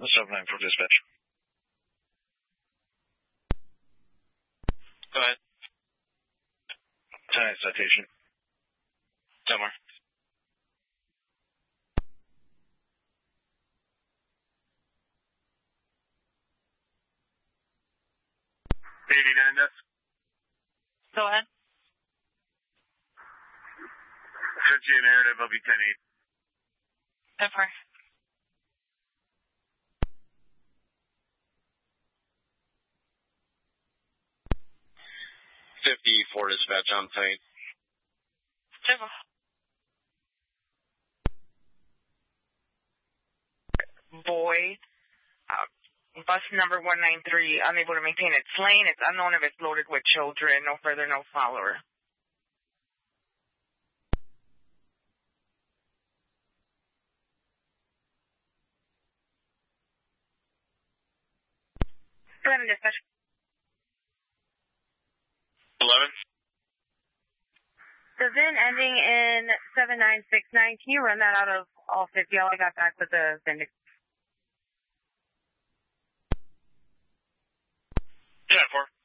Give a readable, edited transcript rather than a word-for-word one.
794 dispatch. Go ahead. 10 citation. 10 more. Go ahead. Sent you a narrative, I'll be 10-8. 10-4. $54 dispatch on site. 10-4. Boy, bus number 193, unable to maintain its lane. It's unknown if it's loaded with children. No further, no follower. Dispatch. 11. The VIN ending in 7969. Can you run that out of all 50? All I got back with the VIN. 10-4.